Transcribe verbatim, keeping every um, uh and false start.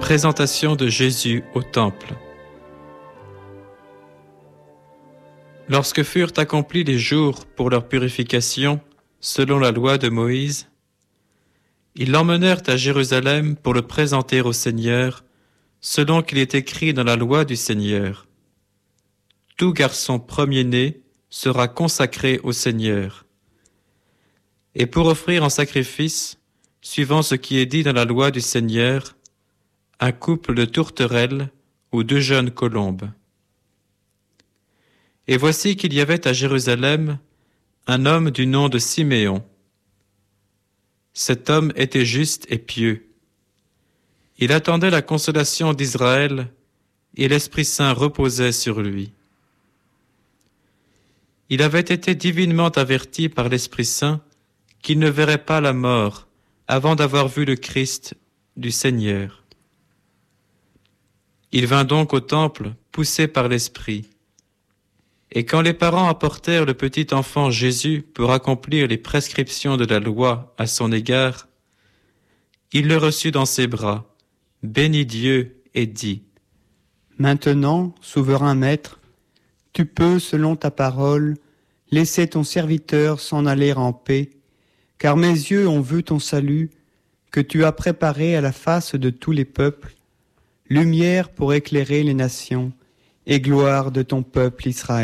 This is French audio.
Présentation de Jésus au Temple. Lorsque furent accomplis les jours pour leur purification, selon la loi de Moïse, ils l'emmenèrent à Jérusalem pour le présenter au Seigneur, selon qu'il est écrit dans la loi du Seigneur. Tout garçon premier-né sera consacré au Seigneur. Et pour offrir en sacrifice, suivant ce qui est dit dans la loi du Seigneur, un couple de tourterelles ou deux jeunes colombes. Et voici qu'il y avait à Jérusalem un homme du nom de Siméon. Cet homme était juste et pieux. Il attendait la consolation d'Israël et l'Esprit Saint reposait sur lui. Il avait été divinement averti par l'Esprit Saint qu'il ne verrait pas la mort avant d'avoir vu le Christ du Seigneur. Il vint donc au temple, poussé par l'Esprit. Et quand les parents apportèrent le petit enfant Jésus pour accomplir les prescriptions de la loi à son égard, il le reçut dans ses bras, bénit Dieu et dit : « Maintenant, souverain Maître, tu peux, selon ta parole, laisser ton serviteur s'en aller en paix, car mes yeux ont vu ton salut, que tu as préparé à la face de tous les peuples, lumière pour éclairer les nations et gloire de ton peuple Israël. »